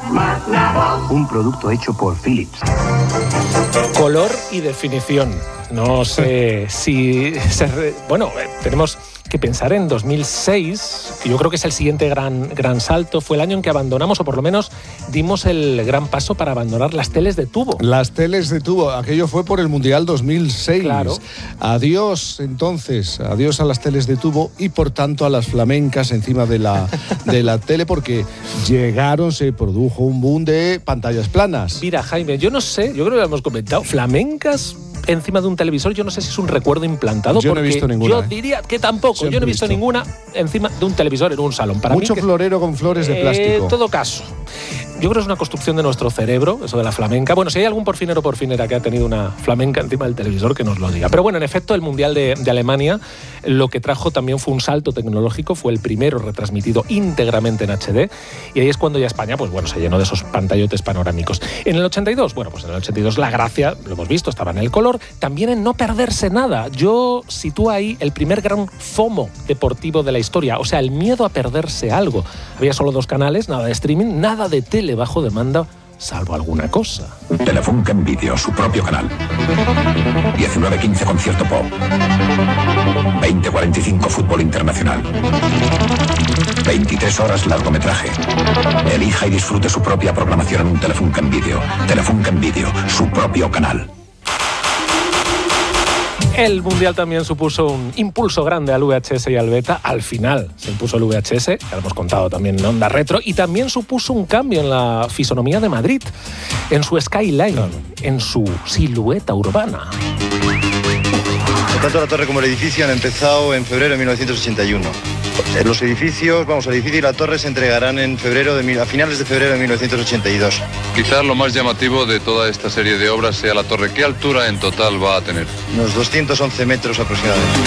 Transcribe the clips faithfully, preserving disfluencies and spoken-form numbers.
Un producto hecho por Philips. Color y definición. No sé si... Se re... Bueno, tenemos que pensar en dos mil seis, que yo creo que es el siguiente gran, gran salto. Fue el año en que abandonamos, o por lo menos dimos el gran paso para abandonar las teles de tubo. Las teles de tubo, aquello fue por el Mundial dos mil seis. Claro. Adiós, entonces, adiós a las teles de tubo y por tanto a las flamencas encima de la, de la tele, porque llegaron, se produjo un boom de pantallas planas. Mira, Jaime, yo no sé, yo creo que lo hemos comentado, flamencas encima de un televisor, yo no sé si es un recuerdo implantado. Yo no he visto ninguna. Yo diría que tampoco. Siempre yo no he visto, visto ninguna encima de un televisor en un salón. Para Mucho mí que, florero con flores de plástico. En todo caso, yo creo que es una construcción de nuestro cerebro, eso de la flamenca. Bueno, si hay algún porfinero o porfinera que ha tenido una flamenca encima del televisor, que nos lo diga. Pero bueno, en efecto, el Mundial de, de Alemania lo que trajo también fue un salto tecnológico, fue el primero retransmitido íntegramente en H D, y ahí es cuando ya España, pues bueno, se llenó de esos pantallotes panorámicos. En el ochenta y dos, bueno, pues en el ochenta y dos la gracia, lo hemos visto, estaba en el color, también en no perderse nada. Yo sitúo ahí el primer gran FOMO deportivo de la historia, o sea, el miedo a perderse algo. Había solo dos canales, nada de streaming, nada de tele bajo demanda, salvo alguna cosa. Telefunken en vídeo, su propio canal. diecinueve quince concierto pop. veinte cuarenta y cinco fútbol internacional. veintitrés horas largometraje. Elija y disfrute su propia programación en un Telefunken en vídeo. Telefunken en vídeo, su propio canal. El Mundial también supuso un impulso grande al V H S y al Beta. Al final se impuso el V H S, ya lo hemos contado también en Onda Retro, y también supuso un cambio en la fisonomía de Madrid, en su skyline, claro, en su silueta urbana. Tanto la torre como el edificio han empezado en febrero de mil novecientos ochenta y uno. Los edificios, vamos, el edificio y la torre se entregarán en febrero de mil, a finales de febrero de mil novecientos ochenta y dos. Quizás lo más llamativo de toda esta serie de obras sea la torre. ¿Qué altura en total va a tener? Unos doscientos once metros aproximadamente.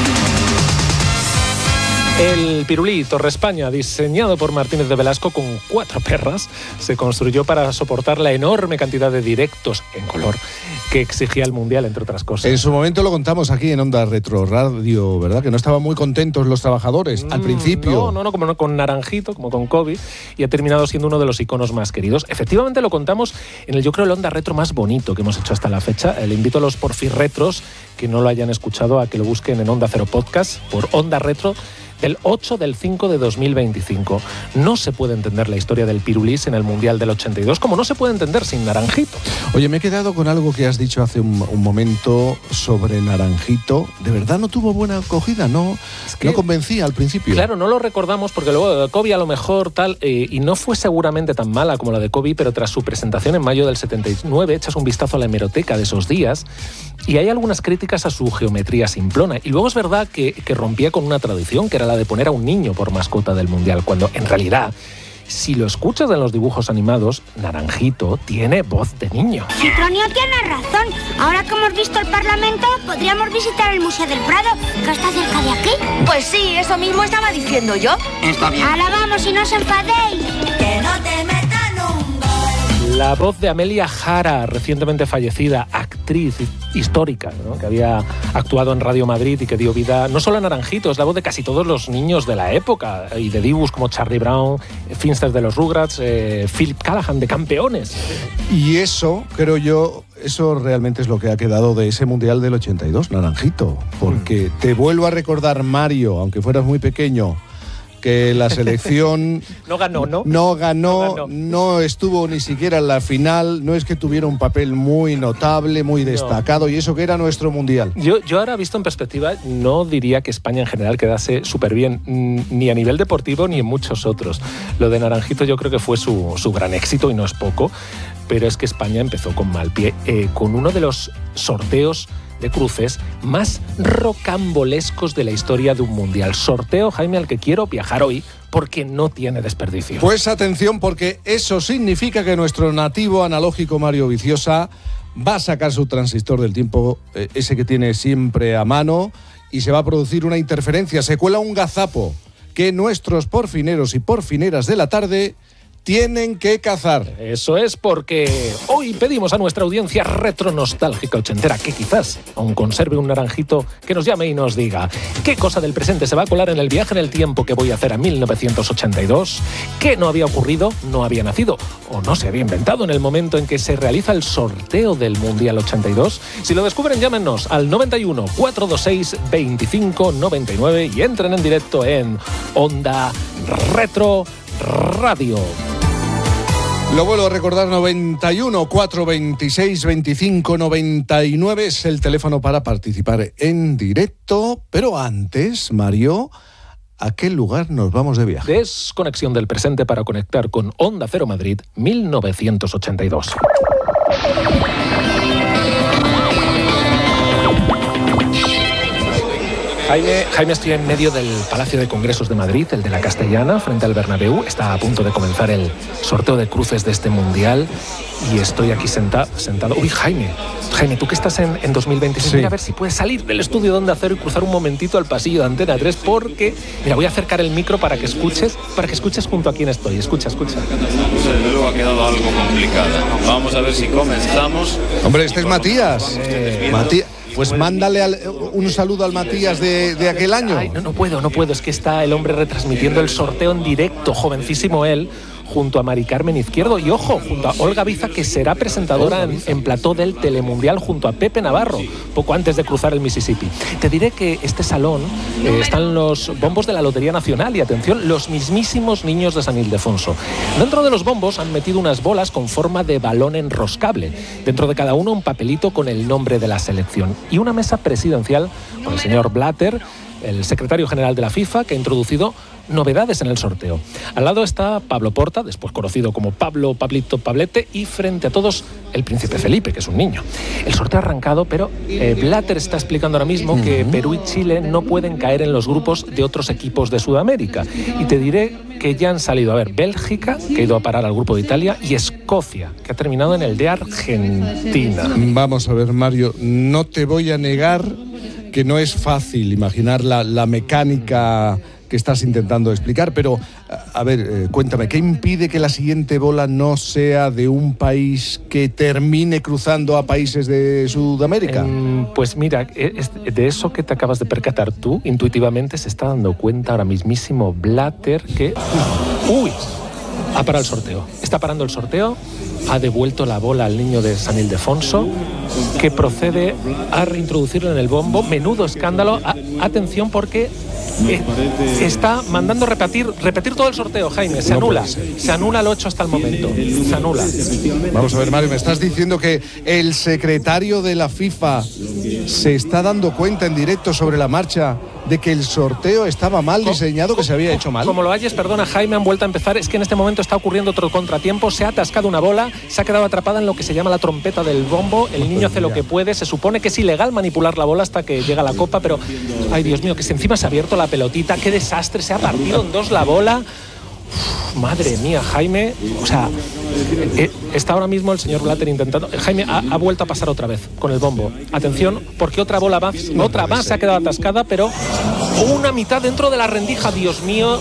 El Pirulí Torre España, diseñado por Martínez de Velasco con cuatro perras, se construyó para soportar la enorme cantidad de directos en color que exigía el Mundial, entre otras cosas. En su momento lo contamos aquí en Onda Retro Radio, ¿verdad? Que no estaban muy contentos los trabajadores mm, al principio. No, no, no, como no, con Naranjito, como con Kobe, y ha terminado siendo uno de los iconos más queridos. Efectivamente lo contamos en el, yo creo, el Onda Retro más bonito que hemos hecho hasta la fecha. Le invito a los porfirretros que no lo hayan escuchado a que lo busquen en Onda Cero Podcast por Onda Retro del ocho del cinco de dos mil veinticinco. No se puede entender la historia del Pirulís en el Mundial del ochenta y dos, como no se puede entender sin Naranjito. Oye, me he quedado con algo que has dicho hace un, un momento sobre Naranjito. ¿De verdad no tuvo buena acogida? ¿No, es que, no convencía al principio? Claro, no lo recordamos porque luego Kobe a lo mejor tal, eh, y no fue seguramente tan mala como la de Kobe, pero tras su presentación en mayo del setenta y nueve, echas un vistazo a la hemeroteca de esos días y hay algunas críticas a su geometría simplona. Y luego es verdad que, que rompía con una tradición, que era la de poner a un niño por mascota del Mundial, cuando en realidad, si lo escuchas en los dibujos animados, Naranjito tiene voz de niño. Citronio tiene razón. Ahora que hemos visto el Parlamento, podríamos visitar el Museo del Prado, que está cerca de aquí. Pues sí, eso mismo estaba diciendo yo. Está bien. Ahora vamos y no os enfadéis. Que no te metan un gol. La voz de Amelia Jara, recientemente fallecida, actriz histórica, ¿no?, que había actuado en Radio Madrid y que dio vida no solo a Naranjito, es la voz de casi todos los niños de la época y de dibujos como Charlie Brown, Finster de los Rugrats, eh, Philip Callahan de Campeones. Y eso, creo yo, eso realmente es lo que ha quedado de ese Mundial del ochenta y dos, Naranjito, porque mm. te vuelvo a recordar, Mario, aunque fueras muy pequeño, que la selección no ganó, ¿no? No ganó, no ganó, no estuvo ni siquiera en la final, no es que tuviera un papel muy notable, muy destacado, no. Y eso que era nuestro Mundial. Yo, yo ahora, visto en perspectiva, no diría que España en general quedase súper bien, ni a nivel deportivo ni en muchos otros. Lo de Naranjito yo creo que fue su, su gran éxito y no es poco, pero es que España empezó con mal pie, eh, con uno de los sorteos de cruces más rocambolescos de la historia de un mundial. Sorteo, Jaime, al que quiero viajar hoy porque no tiene desperdicio. Pues atención, porque eso significa que nuestro nativo analógico Mario Viciosa va a sacar su transistor del tiempo, eh, ese que tiene siempre a mano, y se va a producir una interferencia, se cuela un gazapo que nuestros porfineros y porfineras de la tarde tienen que cazar. Eso es porque hoy pedimos a nuestra audiencia retronostálgica ochentera que quizás aún conserve un naranjito que nos llame y nos diga qué cosa del presente se va a colar en el viaje en el tiempo que voy a hacer a mil novecientos ochenta y dos, qué no había ocurrido, no había nacido o no se había inventado en el momento en que se realiza el sorteo del Mundial ochenta y dos. Si lo descubren, llámenos al noventa y uno, cuatrocientos veintiséis, veinticinco noventa y nueve y entren en directo en Onda Retro Radio. Lo vuelvo a recordar, noventa y uno, cuatrocientos veintiséis, veinticinco noventa y nueve es el teléfono para participar en directo. Pero antes, Mario, ¿a qué lugar nos vamos de viaje? Desconexión del presente para conectar con Onda Cero Madrid mil novecientos ochenta y dos. Jaime, Jaime, estoy en medio del Palacio de Congresos de Madrid, el de la Castellana, frente al Bernabéu. Está a punto de comenzar el sorteo de cruces de este Mundial y estoy aquí senta, sentado. Uy, Jaime, Jaime, tú que estás en, en dos mil veintiséis, sí. Mira a ver si puedes salir del estudio de Onda Cero y cruzar un momentito al pasillo de Antena tres, porque, mira, voy a acercar el micro para que escuches, para que escuches junto a quién estoy. Escucha, escucha. Desde luego ha quedado algo complicada. Vamos a ver si comenzamos. Hombre, este es Matías. Eh, Matías. Pues mándale al, un saludo al Matías de, de aquel año. Ay, no, no puedo, no puedo. Es que está el hombre retransmitiendo el sorteo en directo, jovencísimo él, junto a Mari Carmen Izquierdo y, ojo, junto a Olga Biza, que será presentadora en, en plató del Telemundial junto a Pepe Navarro, poco antes de cruzar el Mississippi. Te diré que este salón eh, están los bombos de la Lotería Nacional y, atención, los mismísimos niños de San Ildefonso. Dentro de los bombos han metido unas bolas con forma de balón enroscable. Dentro de cada uno un papelito con el nombre de la selección y una mesa presidencial con el señor Blatter, el secretario general de la FIFA, que ha introducido novedades en el sorteo. Al lado está Pablo Porta, después conocido como Pablo Pablito Pablete, y frente a todos el príncipe Felipe, que es un niño. El sorteo ha arrancado, pero eh, Blatter está explicando ahora mismo que Perú y Chile no pueden caer en los grupos de otros equipos de Sudamérica. Y te diré que ya han salido, a ver, Bélgica, que ha ido a parar al grupo de Italia, y Escocia, que ha terminado en el de Argentina. Vamos a ver, Mario, no te voy a negar que no es fácil imaginar la, la mecánica que estás intentando explicar, pero a ver, eh, cuéntame, ¿qué impide que la siguiente bola no sea de un país que termine cruzando a países de Sudamérica? Eh, pues mira, es de eso que te acabas de percatar tú, intuitivamente se está dando cuenta ahora mismísimo Blatter que... ¡Uy! Ha parado el sorteo. Está parando el sorteo, ha devuelto la bola al niño de San Ildefonso, que procede a reintroducirlo en el bombo. Menudo escándalo. A- atención porque... Eh, está mandando repetir repetir todo el sorteo, Jaime. Se anula. Se anula lo hecho hasta el momento. Se anula. Vamos a ver, Mario, me estás diciendo que el secretario de la FIFA se está dando cuenta en directo sobre la marcha de que el sorteo estaba mal diseñado, que se había hecho mal. Como lo hayas, perdona, Jaime, han vuelto a empezar. Es que en este momento está ocurriendo otro contratiempo. Se ha atascado una bola, se ha quedado atrapada en lo que se llama la trompeta del bombo. El niño hace lo que puede. Se supone que es ilegal manipular la bola hasta que llega la copa, pero, ay, Dios mío, que se encima se ha abierto la pelotita. Qué desastre, se ha partido en dos la bola. Uf, madre mía, Jaime. O sea, eh, está ahora mismo el señor Blatter intentando... Jaime ha, ha vuelto a pasar otra vez con el bombo. Atención, porque otra bola más, otra más se ha quedado atascada, pero una mitad dentro de la rendija. Dios mío.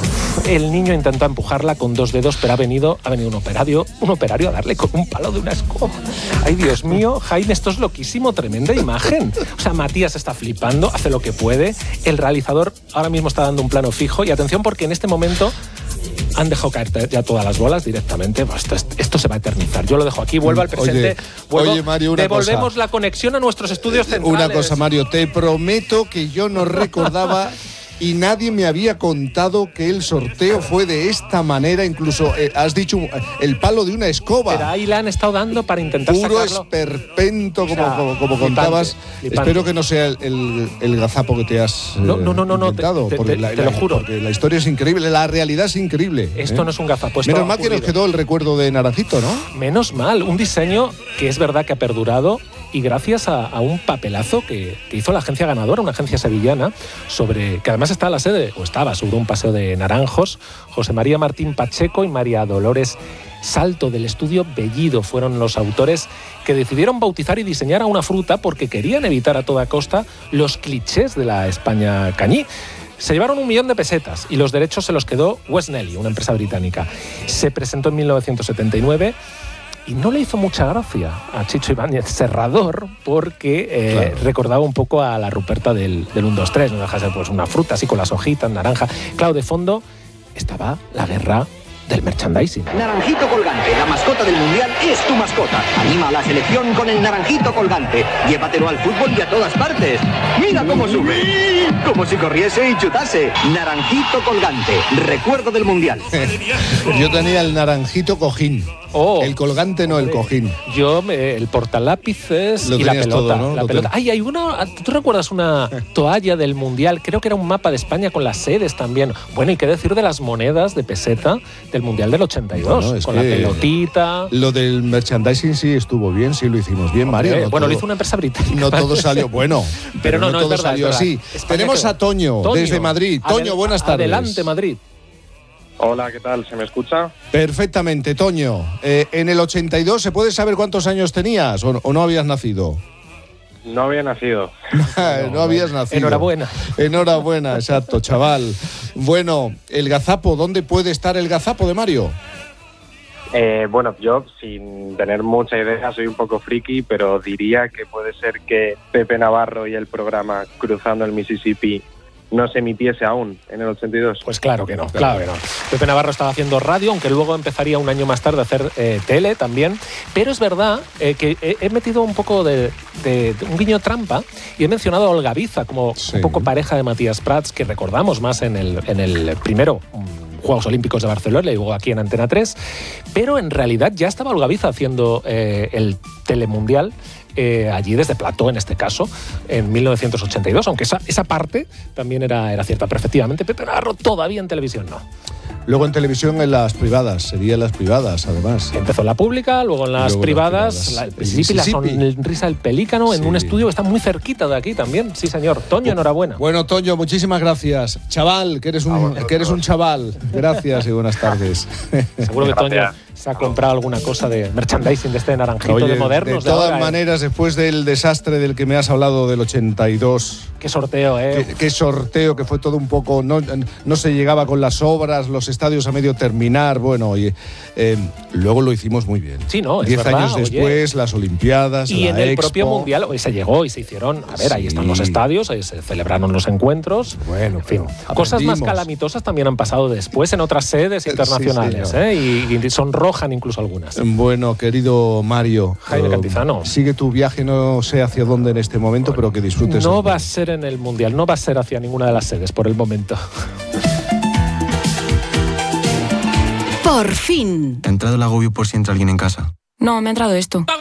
El niño intentó empujarla con dos dedos, pero ha venido, ha venido un operario, un operario a darle con un palo de una escoba. Ay, Dios mío, Jaime, esto es loquísimo, tremenda imagen. O sea, Matías está flipando, hace lo que puede. El realizador ahora mismo está dando un plano fijo. Y atención, porque en este momento han dejado caer ya todas las bolas directamente. Esto, esto se va a eternizar. Yo lo dejo aquí, vuelvo al presente. Oye, vuelvo, oye Mario, una devolvemos cosa. la conexión a nuestros estudios centrales. Una cosa, Mario, te prometo que yo no recordaba... Y nadie me había contado que el sorteo fue de esta manera. Incluso eh, has dicho el palo de una escoba. Pero ahí le han estado dando para intentar Puro sacarlo. esperpento, como, O sea, como, como flipante, contabas. flipante. Espero que no sea el, el, el gazapo que te has eh, No, no, no, no, no, inventado, te- te- porque te- la, te lo la- juro. porque la historia es increíble, la realidad es increíble. Esto ¿eh? no es un gazapo. esto Menos ha mal que nos ocurrido. quedó el recuerdo de Naranjito, ¿no? Menos mal, un diseño que es verdad que ha perdurado y gracias a, a un papelazo que, que hizo la agencia ganadora, una agencia sevillana, sobre que además está a la sede, o estaba sobre un paseo de naranjos. José María Martín Pacheco y María Dolores Salto del estudio Bellido fueron los autores que decidieron bautizar y diseñar a una fruta porque querían evitar a toda costa los clichés de la España cañí. Se llevaron un millón de pesetas y los derechos se los quedó West Nelly, una empresa británica. Se presentó en mil novecientos setenta y nueve y no le hizo mucha gracia a Chicho Ibáñez Serrador porque eh, claro. recordaba un poco a la Ruperta del, del uno, dos, tres, no deja de ser pues una fruta así con las hojitas, naranja. Claro, de fondo estaba la guerra del merchandising. Naranjito colgante, la mascota del mundial es tu mascota. Anima a la selección con el naranjito colgante. Llévatelo al fútbol y a todas partes. Mira cómo sube, como si corriese y chutase. Naranjito colgante, recuerdo del mundial. Yo tenía el naranjito cojín. Oh, el colgante no, hombre, el cojín. Yo, eh, el portalápices Lo y la pelota. Todo, ¿no? La pelota. Ay, hay una. ¿Tú recuerdas una toalla del Mundial? Creo que era un mapa de España con las sedes también. Bueno, y qué decir de las monedas de peseta del Mundial del ochenta y dos, bueno, con la pelotita. Lo del merchandising sí estuvo bien, sí lo hicimos bien, Mario. Eh, no bueno, todo, lo hizo una empresa británica. No todo salió bueno, pero, pero no, no, no todo es verdad, salió es así. Tenemos a Toño, Toño desde Madrid. Toño, buenas tardes. Adelante, Madrid. Hola, ¿qué tal? ¿Se me escucha? Perfectamente, Toño. Eh, en el ochenta y dos, ¿se puede saber cuántos años tenías o, o no habías nacido? No había nacido. no, no habías nacido. Enhorabuena. Enhorabuena, exacto, chaval. Bueno, el gazapo, ¿dónde puede estar el gazapo de Mario? Eh, bueno, yo, sin tener mucha idea, soy un poco friki, pero diría que puede ser que Pepe Navarro y el programa Cruzando el Mississippi no se emitiese aún en el ochenta y dos. Pues claro que no, claro que no. Pepe Navarro estaba haciendo radio, aunque luego empezaría un año más tarde a hacer eh, tele también. Pero es verdad eh, que he, he metido un poco de, de, de un guiño trampa y he mencionado a Olga Biza como sí. un poco pareja de Matías Prats, que recordamos más en el, en el primero Juegos Olímpicos de Barcelona y luego aquí en Antena tres. Pero en realidad ya estaba Olga Biza haciendo eh, el Telemundial. Eh, allí desde Plató, en este caso, en mil novecientos ochenta y dos, aunque esa, esa parte también era, era cierta. Pero efectivamente, Pepe Navarro todavía en televisión no. Luego en televisión en las privadas, sería en las privadas, además. Empezó en la pública, luego en las luego privadas, las privadas. La, el Mississippi, la sonrisa del pelícano, sí. en un estudio que está muy cerquita de aquí también. Sí, señor. Toño, enhorabuena. Bueno, Toño, muchísimas gracias. Chaval, que eres un, que eres un chaval. Gracias y buenas tardes. Seguro que Toño se ha comprado alguna cosa de merchandising de este naranjito. Oye, de modernos. De todas de ahora, maneras, eh. después del desastre del que me has hablado del ochenta y dos... Qué sorteo, ¿eh? Qué, qué sorteo, que fue todo un poco... No, no se llegaba con las obras, los estadios a medio terminar. Bueno, y, eh, luego lo hicimos muy bien. Sí, no, es Diez verdad, años después, oye. Las Olimpiadas, y la en el Expo. propio Mundial hoy se llegó y se hicieron... A ver, sí. ahí están los estadios, ahí se celebraron los encuentros. Bueno, en fin, cosas más calamitosas también han pasado después en otras sedes internacionales, sí, ¿eh? Y, y sonrojan incluso algunas. Bueno, querido Mario, Jaime uh, Cantizano, sigue tu viaje, no sé hacia dónde en este momento, bueno, pero que disfrutes. No va a ser en el Mundial, no va a ser hacia ninguna de las sedes por el momento. Por fin. ¿Te ha entrado el agobio por si entra alguien en casa? No, me ha entrado esto.